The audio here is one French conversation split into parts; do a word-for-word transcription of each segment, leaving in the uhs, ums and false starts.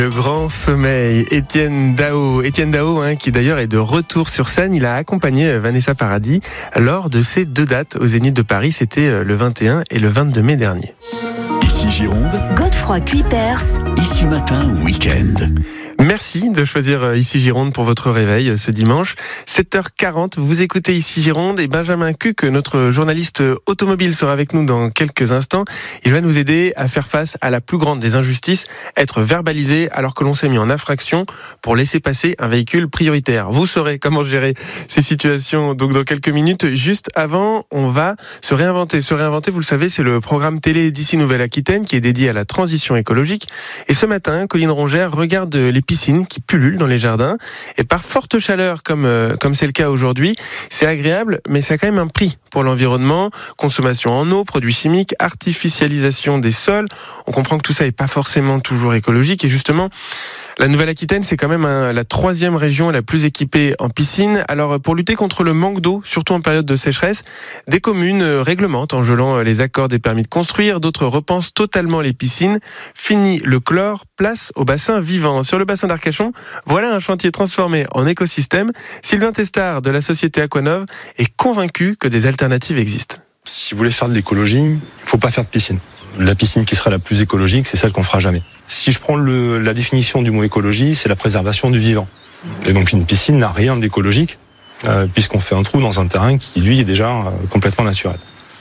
Le grand sommeil, Étienne Dao. Étienne Dao, hein, qui d'ailleurs est de retour sur scène. Il a accompagné Vanessa Paradis lors de ces deux dates au Zénith de Paris. C'était le vingt et un et le vingt-deux mai dernier. Ici Gironde, Godefroy Cuypers. Ici Matin, week-end. Merci de choisir Ici Gironde pour votre réveil ce dimanche. sept heures quarante, vous écoutez Ici Gironde et Benjamin Cuc, notre journaliste automobile, sera avec nous dans quelques instants. Il va nous aider à faire face à la plus grande des injustices, être verbalisé alors que l'on s'est mis en infraction pour laisser passer un véhicule prioritaire. Vous saurez comment gérer ces situations donc dans quelques minutes. Juste avant, on va se réinventer. Se réinventer, vous le savez, c'est le programme télé d'Ici Nouvelle-Aquitaine qui est dédié à la transition écologique. Et ce matin, Colline Rongère regarde les piscines qui pullulent dans les jardins. Et par forte chaleur, comme euh, comme c'est le cas aujourd'hui, c'est agréable, mais ça a quand même un prix pour l'environnement. Consommation en eau, produits chimiques, artificialisation des sols. On comprend que tout ça n'est pas forcément toujours écologique. Et justement, la Nouvelle-Aquitaine, c'est quand même un, la troisième région la plus équipée en piscine. Alors, pour lutter contre le manque d'eau, surtout en période de sécheresse, des communes réglementent en gelant les accords des permis de construire. D'autres repensent totalement les piscines. Fini le chlore, place au bassin vivant. Sur le bassin d'Arcachon, voilà un chantier transformé en écosystème. Sylvain Testard de la société Aquanov est convaincu que des alternatives existent. Si vous voulez faire de l'écologie, il ne faut pas faire de piscine. La piscine qui sera la plus écologique, c'est celle qu'on fera jamais. Si je prends le, la définition du mot écologie, c'est la préservation du vivant. Et donc une piscine n'a rien d'écologique, euh, puisqu'on fait un trou dans un terrain qui, lui, est déjà euh, complètement naturel.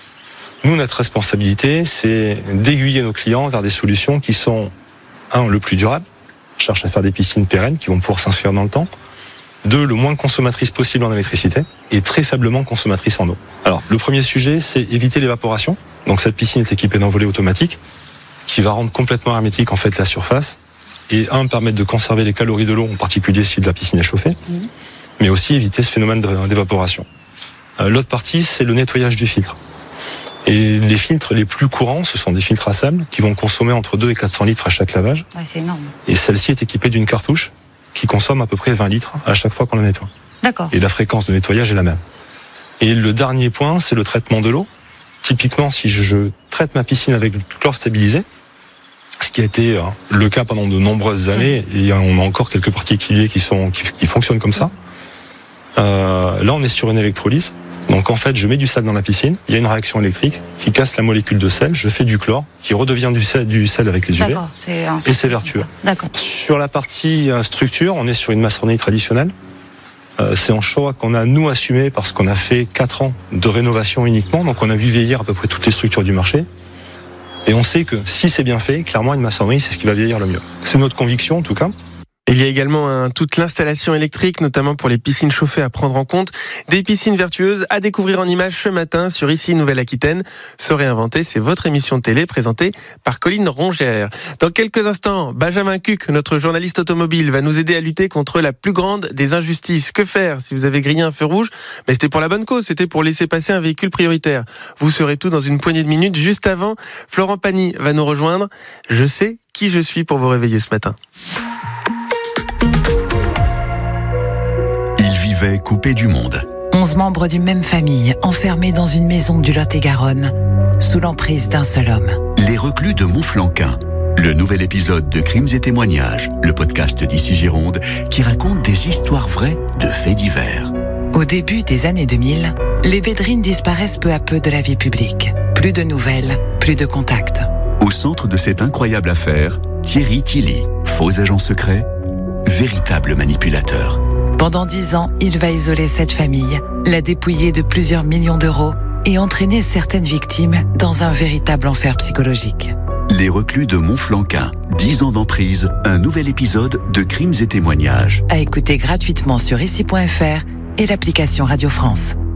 Nous, notre responsabilité, c'est d'aiguiller nos clients vers des solutions qui sont, un, le plus durable. On cherche à faire des piscines pérennes qui vont pouvoir s'inscrire dans le temps. Deux, le moins consommatrices possible en électricité et très faiblement consommatrices en eau. Alors, le premier sujet, c'est éviter l'évaporation. Donc, cette piscine est équipée d'un volet automatique qui va rendre complètement hermétique en fait la surface et un, permettre de conserver les calories de l'eau, en particulier si la piscine est chauffée, mmh. mais aussi éviter ce phénomène d'évaporation. Euh, l'autre partie, c'est le nettoyage du filtre. Et les filtres les plus courants, ce sont des filtres à sable qui vont consommer entre deux et quatre cents litres à chaque lavage. Ouais, c'est énorme. Et celle-ci est équipée d'une cartouche qui consomme à peu près vingt litres à chaque fois qu'on la nettoie. D'accord. Et la fréquence de nettoyage est la même. Et le dernier point, c'est le traitement de l'eau. Typiquement, si je traite ma piscine avec du chlore stabilisé, ce qui a été le cas pendant de nombreuses années, et on a encore quelques particuliers qui, sont, qui, qui fonctionnent comme ça, euh, là on est sur une électrolyse. Donc en fait, je mets du sel dans la piscine, il y a une réaction électrique qui casse la molécule de sel, je fais du chlore, qui redevient du sel, du sel avec les U V, c'est un... et c'est vertueux. D'accord. Sur la partie structure, on est sur une maçonnerie traditionnelle. Euh, c'est un choix qu'on a, nous, assumé parce qu'on a fait quatre ans de rénovation uniquement, donc on a vu vieillir à peu près toutes les structures du marché. Et on sait que si c'est bien fait, clairement, une maçonnerie, c'est ce qui va vieillir le mieux. C'est notre conviction, en tout cas. Il y a également un, toute l'installation électrique, notamment pour les piscines chauffées à prendre en compte. Des piscines vertueuses à découvrir en images ce matin sur Ici Nouvelle-Aquitaine. Se réinventer, c'est votre émission de télé présentée par Colline Rongère. Dans quelques instants, Benjamin Cuc, notre journaliste automobile, va nous aider à lutter contre la plus grande des injustices. Que faire si vous avez grillé un feu rouge? Mais c'était pour la bonne cause, c'était pour laisser passer un véhicule prioritaire. Vous saurez tout dans une poignée de minutes. Juste avant, Florent Pagny va nous rejoindre. Je sais qui je suis pour vous réveiller ce matin. Coupé du monde. Onze membres d'une même famille, enfermés dans une maison du Lot-et-Garonne, sous l'emprise d'un seul homme. Les reclus de Montflanquin. Le nouvel épisode de Crimes et témoignages, le podcast d'Ici Gironde, qui raconte des histoires vraies de faits divers. Au début des années deux mille, les Védrines disparaissent peu à peu de la vie publique. Plus de nouvelles, plus de contacts. Au centre de cette incroyable affaire, Thierry Tilly, faux agent secret, véritable manipulateur. Pendant dix ans, il va isoler cette famille, la dépouiller de plusieurs millions d'euros et entraîner certaines victimes dans un véritable enfer psychologique. Les reclus de Montflanquin, dix ans d'emprise, un nouvel épisode de Crimes et témoignages. À écouter gratuitement sur ici point f r et l'application Radio France.